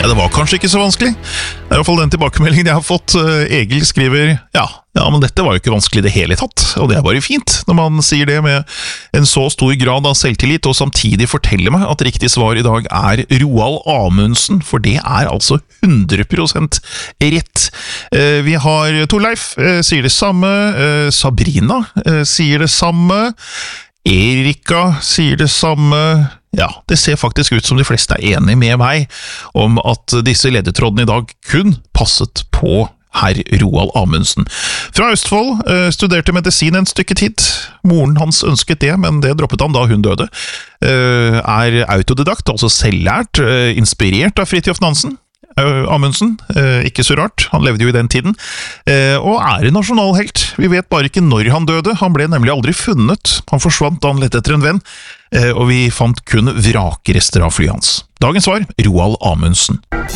Ja, det var kanskje ikke så vanskelig. Det er i hvert fall den tilbakemeldingen jeg har fått. Egil skriver, ja, men dette var jo ikke vanskelig i det hele tatt, og det er bare fint når man sier det med en så stor grad av selvtillit, og samtidig forteller meg at riktig svar i dag er Roald Amundsen, for det er altså 100% rett. Vi har Torleif, sier det samme, Sabrina sier det samme, Erika sier det samme. Ja, det ser faktisk ut som de fleste er enige med meg om at disse ledetrådene i dag kun passet på herr Roald Amundsen. Fra Østfold, studerte medisin en stykke tid. Moren hans ønsket det, men det droppet han da hun døde. Er autodidakt, altså selvlært, inspirert av Fridtjof Nansen. Amundsen, ikke så rart, han levde jo i den tiden, og er en nasjonalhelt. Vi vet bare ikke når han døde, han ble nemlig aldri funnet. Han forsvant da han lette etter en venn, og vi fant kun vrakrester av flyet hans. Dagens svar, Roald Amundsen.